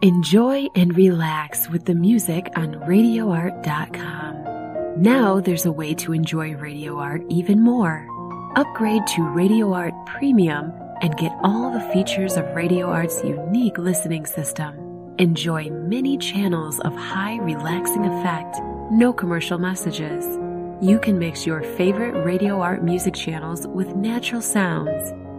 Enjoy and relax with the music on RadioArt.com. Now there's a way to enjoy Radio Art even more. Upgrade to Radio Art Premium and get all the features of Radio Art's unique listening system. Enjoy many channels of high relaxing effect, no commercial messages. You can mix your favorite Radio Art music channels with natural sounds.